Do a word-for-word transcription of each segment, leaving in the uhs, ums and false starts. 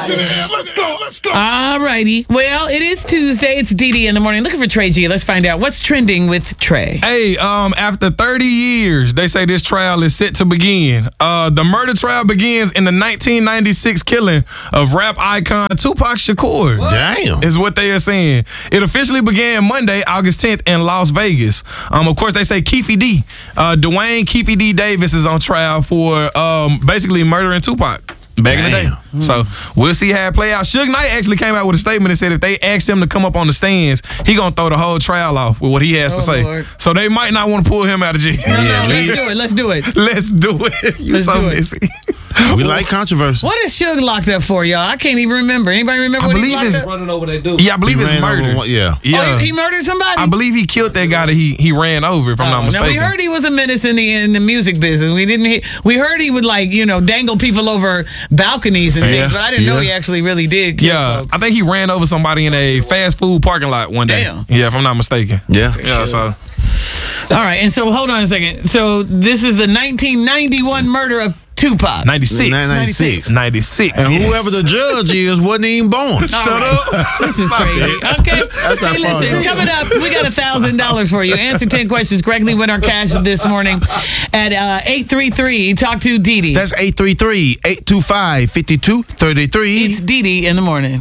Yeah, let's go, let's go. All righty. Well, it is Tuesday. It's Dee Dee in the morning. Looking for Trey G. Let's find out what's trending with Trey. Hey, um, after thirty years, they say this trial is set to begin. Uh, the murder trial begins in the nineteen ninety-six killing of rap icon Tupac Shakur. What? Damn. Is what they are saying. It officially began Monday, August tenth in Las Vegas. Um, of course, they say Keefe D. Uh, Dwayne Keefe D. Davis is on trial for um, basically murdering Tupac. Back Damn. in the day. Mm. So we'll see how it play out. Suge Knight actually came out with a statement and said if they asked him to come up on the stands, he gonna throw the whole trial off with what he has oh, to say. Lord. So they might not want to pull him out of jail. No, no, let's do it. Let's do it. Let's do it. You let's so do messy. It. We like controversy. What is Suge locked up for, y'all? I can't even remember. Anybody remember I what believe he's it's locked up? Running over they do. Yeah, I believe He it's murder. one, yeah. Yeah. Oh, he, he murdered somebody? I believe he killed that guy that he, he ran over, if I'm oh, not mistaken. Now, we heard he was a menace in the in the music business. We didn't hear, we heard he would, like, you know, dangle people over balconies and yeah. things, but I didn't yeah. know he actually really did kill Yeah, folks. I think he ran over somebody in a fast food parking lot one day. Damn. Yeah, if I'm not mistaken. Yeah. Yeah, so. All right, and so hold on a second. So this is the nineteen ninety-one murder of Tupac. ninety-six. ninety-six. ninety-six. And yes. whoever the judge is wasn't even born. Shut right. up. This is crazy. Okay. Hey, listen, coming up, we got a thousand dollars for you. Answer ten questions correctly, win our cash this morning at uh, eight three three. Talk to Dee Dee. That's eight three three, eight two five, five two three three. It's Dee Dee in the morning.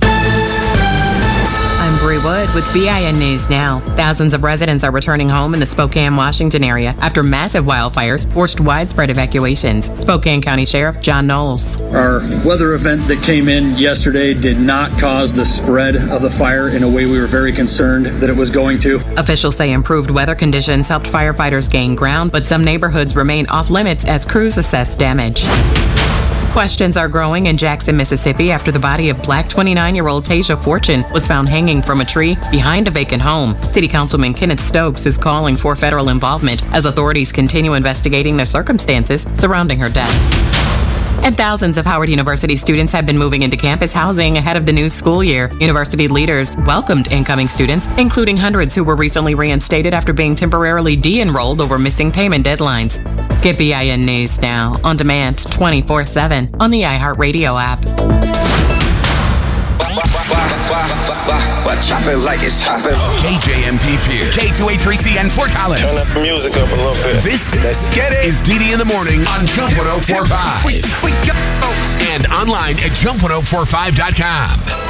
I'm Bree Wood with B I N News Now. Thousands of residents are returning home in the Spokane, Washington area after massive wildfires forced widespread evacuations. Spokane County Sheriff John Knowles. Our weather event that came in yesterday did not cause the spread of the fire in a way we were very concerned that it was going to. Officials say improved weather conditions helped firefighters gain ground, but some neighborhoods remain off limits as crews assess damage. Questions are growing in Jackson, Mississippi after the body of black twenty-nine-year-old Tasia Fortune was found hanging from a tree behind a vacant home. City Councilman Kenneth Stokes is calling for federal involvement as authorities continue investigating the circumstances surrounding her death. And thousands of Howard University students have been moving into campus housing ahead of the new school year. University leaders welcomed incoming students, including hundreds who were recently reinstated after being temporarily de-enrolled over missing payment deadlines. Get B I N News Now on demand twenty-four seven on the iHeartRadio app. Chop it like it's hopping. K J M P Pierce. K two eighty-three C N Fort Collins. Turn that music up a little bit. This Let's get it. is Dee Dee in the morning on Jump one oh four point five. And online at jump one oh four five dot com.